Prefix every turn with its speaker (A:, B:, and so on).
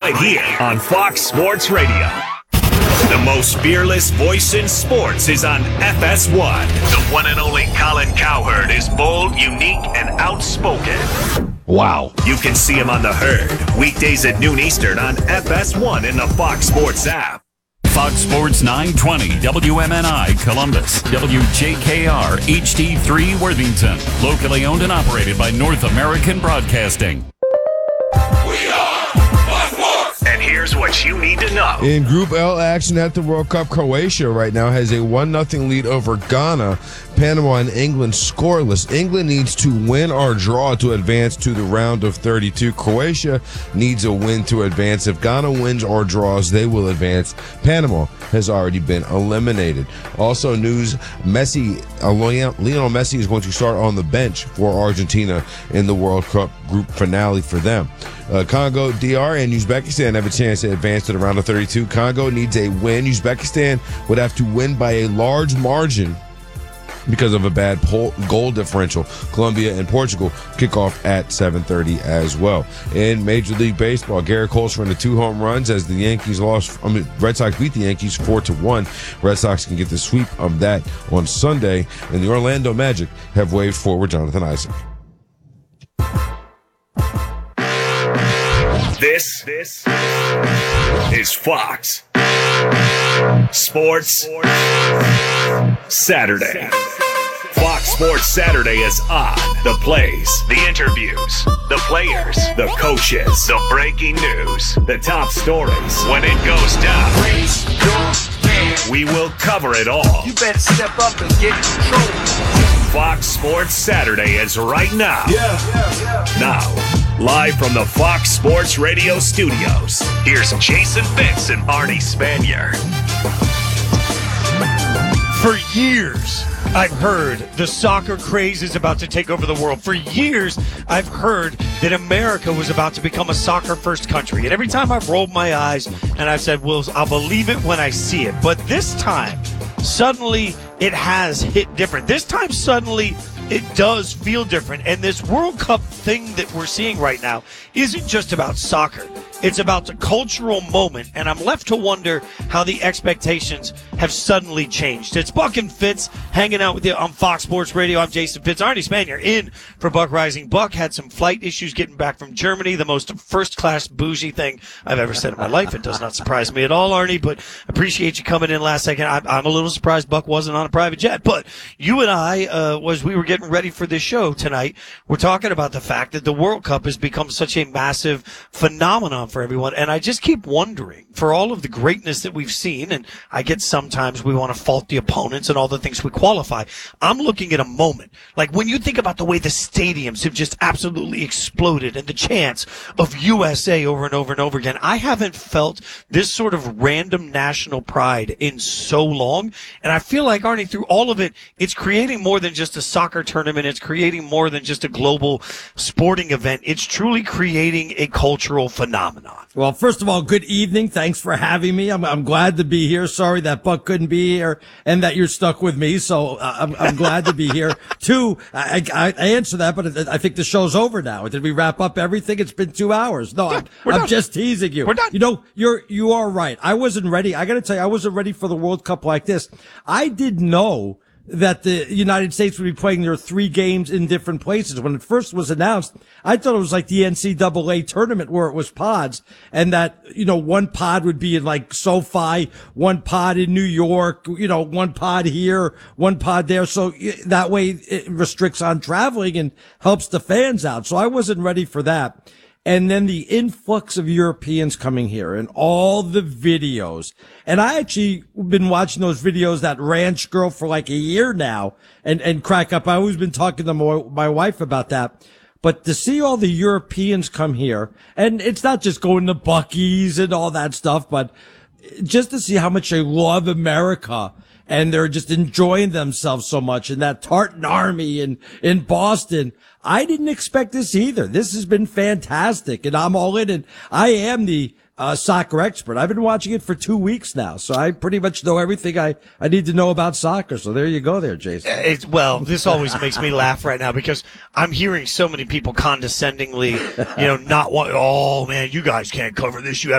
A: right here on Fox Sports Radio. The most fearless voice in sports is on FS1. The one and only Colin Cowherd is bold, unique, and outspoken.
B: Wow.
A: You can see him on The Herd, weekdays at noon Eastern on FS1 in the Fox Sports app.
C: Fox Sports 920, WMNI Columbus, WJKR HD3 Worthington. Locally owned and operated by North American Broadcasting.
A: And here's what you need to know.
B: In Group L action at the World Cup, Croatia right now has a 1-0 lead over Ghana. Panama and England scoreless. England needs to win or draw to advance to the round of 32. Croatia needs a win to advance. If Ghana wins or draws, they will advance. Panama has already been eliminated. Also news, Lionel Messi is going to start on the bench for Argentina in the World Cup group finale for them. Congo, DR, and Uzbekistan have a chance to advance to the round of 32. Congo needs a win. Uzbekistan would have to win by a large margin because of a bad goal differential. Colombia and Portugal kick off at 7:30 as well. In Major League Baseball, Garrett Cole ran the 2 home runs as the Red Sox beat the Yankees 4-1. Red Sox can get the sweep of that on Sunday, and the Orlando Magic have waived forward Jonathan Isaac.
A: This is Fox Sports Saturday. Fox Sports Saturday is on. The plays, the interviews, the players, the coaches, the breaking news, the top stories. When it goes down, we will cover it all.
D: You better step up and get in control.
A: Fox Sports Saturday is right now. Now, live from the Fox Sports Radio studios, here's Jason Fitz and Arnie Spanier.
E: For years, I've heard the soccer craze is about to take over the world. For years, I've heard that America was about to become a soccer-first country. And every time I've rolled my eyes and I've said, well, I'll believe it when I see it. But this time, suddenly, it has hit different. This time, suddenly, it does feel different. And this World Cup thing that we're seeing right now isn't just about soccer. It's about the cultural moment, and I'm left to wonder how the expectations have suddenly changed. It's Buck and Fitz hanging out with you on Fox Sports Radio. I'm Jason Fitz. Arnie Spanier in for Buck Rising. Buck had some flight issues getting back from Germany, the most first-class bougie thing I've ever said in my life. It does not surprise me at all, Arnie, but appreciate you coming in last second. I'm a little surprised Buck wasn't on a private jet, but you and I, as we were getting ready for this show tonight, we're talking about the fact that the World Cup has become such a massive phenomenon for everyone. And I just keep wondering, for all of the greatness that we've seen, and I get sometimes we want to fault the opponents and all the things we qualify. I'm looking at a moment. Like when you think about the way the stadiums have just absolutely exploded and the chants of USA over and over and over again, I haven't felt this sort of random national pride in so long. And I feel like, Arnie, through all of it, it's creating more than just a soccer tournament. It's creating more than just a global sporting event. It's truly creating a cultural phenomenon.
F: Well, first of all, good evening. Thanks for having me. I'm glad to be here. Sorry that Buck couldn't be here and that you're stuck with me. So I'm glad to be here. Two, I answer that, but I think the show's over now. Did we wrap up everything? It's been 2 hours. No, I'm just teasing you.
E: We're done.
F: You know, you are right. I wasn't ready. I got to tell you, I wasn't ready for the World Cup like this. I didn't know that the United States would be playing their 3 games in different places. When it first was announced, I thought it was like the NCAA tournament where it was pods, and that, you know, one pod would be in like SoFi, one pod in New York, you know, one pod here, one pod there. So that way it restricts on traveling and helps the fans out. So I wasn't ready for that. And then the influx of Europeans coming here and all the videos. And I actually been watching those videos, that ranch girl, for like a year now and crack up. I've always been talking to my wife about that. But to see all the Europeans come here, and it's not just going to Buc-ee's and all that stuff, but just to see how much they love America. And they're just enjoying themselves so much. And that Tartan Army in Boston, I didn't expect this either. This has been fantastic. And I'm all in. And I am the soccer expert. I've been watching it for 2 weeks now. So I pretty much know everything I need to know about soccer. So there you go there, Jason.
E: Well, this always makes me laugh right now because I'm hearing so many people condescendingly, not want, oh man, you guys can't cover this. You have